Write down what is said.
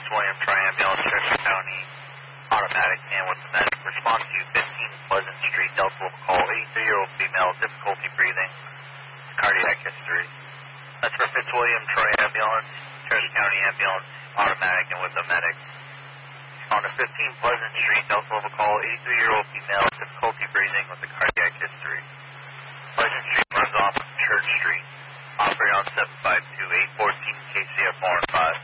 Fitzwilliam Tri-Ambulance, Chester County, automatic and with the medic. Respond to 15 Pleasant Street, Delta Local Call, 83-year-old female, difficulty breathing, cardiac history. That's for Fitzwilliam Tri-Ambulance, Chester County Ambulance, automatic and with the medic. Respond to 15 Pleasant Street, Delta Local Call, 83-year-old female, difficulty breathing with a cardiac history. Pleasant Street runs off of Church Street. Operate on 752-814 KCF 4 and 5.